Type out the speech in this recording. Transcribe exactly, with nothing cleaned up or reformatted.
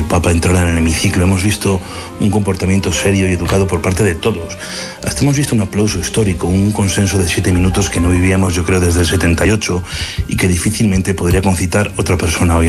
Papa entrara en el hemiciclo. Hemos visto un comportamiento serio y educado por parte de todos. Hasta hemos visto un aplauso histórico, un consenso de siete minutos que no vivíamos, yo creo, desde el setenta y ocho y que difícilmente podría concitar otra persona hoy.